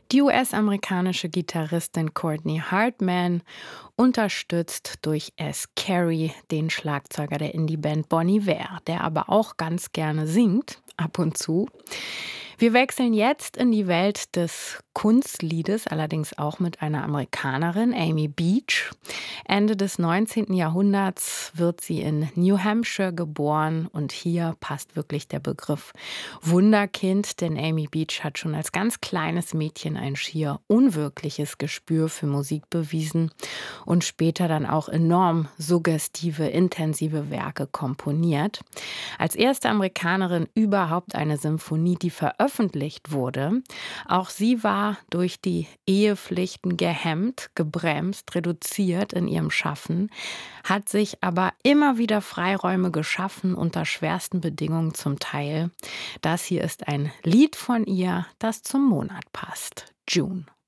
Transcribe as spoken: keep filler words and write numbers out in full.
Die U S-amerikanische Gitarristin Courtney Hartman, unterstützt durch S. Carey, den Schlagzeuger der Indie-Band Bon Iver, der aber auch ganz gerne singt, ab und zu. Wir wechseln jetzt in die Welt des Kunstliedes, allerdings auch mit einer Amerikanerin, Amy Beach. Ende des neunzehnten. Jahrhunderts wird sie in New Hampshire geboren und hier passt wirklich der Begriff Wunderkind, denn Amy Beach hat schon als ganz kleines Mädchen ein schier unwirkliches Gespür für Musik bewiesen und später dann auch enorm suggestive, intensive Werke komponiert. Als erste Amerikanerin überhaupt eine Symphonie, die veröffentlicht wurde. Auch sie war durch die Ehepflichten gehemmt, gebremst, reduziert in ihrem Schaffen, hat sich aber immer wieder Freiräume geschaffen, unter schwersten Bedingungen zum Teil. Das hier ist ein Lied von ihr, das zum Monat passt. June.